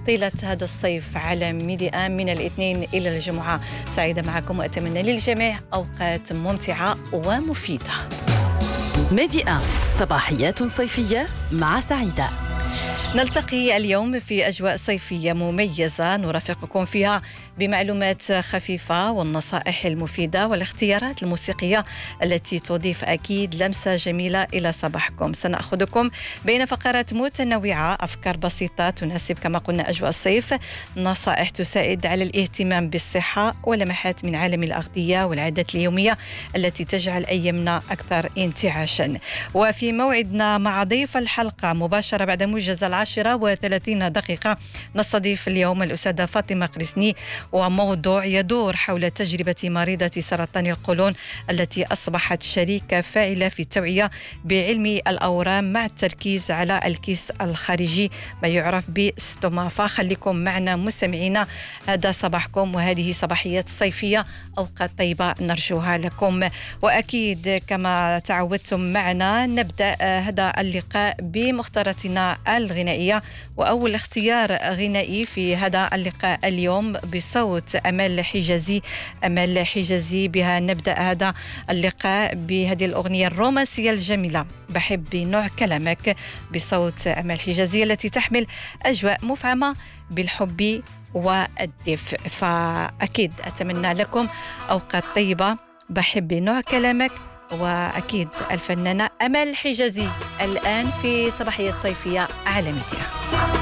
طيلة هذا الصيف على ميديا من الاثنين إلى الجمعة. سعيدة معكم وأتمنى للجميع أوقات ممتعة ومفيدة. ميديا صباحيات صيفية مع سعيدة. نلتقي اليوم في أجواء صيفية مميزة نرافقكم فيها بمعلومات خفيفة والنصائح المفيدة والاختيارات الموسيقية التي تضيف أكيد لمسة جميلة إلى صباحكم. سنأخذكم بين فقرات متنوعة، أفكار بسيطة تناسب كما قلنا أجواء الصيف، نصائح تساعد على الاهتمام بالصحة، ولمحات من عالم الأغذية والعادات اليومية التي تجعل أيامنا أكثر انتعاشا. وفي موعدنا مع ضيف الحلقة مباشرة بعد موجز 10:30 نستضيف اليوم الأستاذة فاطمة قرسني، وموضوع يدور حول تجربة مريضة سرطان القولون التي أصبحت شريكة فاعلة في التوعية بعلم الأورام مع التركيز على الكيس الخارجي ما يعرف بستوما. فخليكم معنا مستمعينا، هذا صباحكم وهذه صباحيات صيفية، أوقات طيبة نرجوها لكم. وأكيد كما تعودتم معنا نبدأ هذا اللقاء بمختاراتنا الغنائية، وأول اختيار غنائي في هذا اللقاء اليوم بصوت أمال حجازي. أمال حجازي بها نبدأ هذا اللقاء بهذه الأغنية الرومانسية الجميلة بحب نوع كلامك بصوت أمال حجازي التي تحمل أجواء مفعمة بالحب والدفء. فأكيد أتمنى لكم أوقات طيبة. بحب نوع كلامك، وأكيد الفنانة أمال حجازي الآن في صباحية صيفية على ميديا.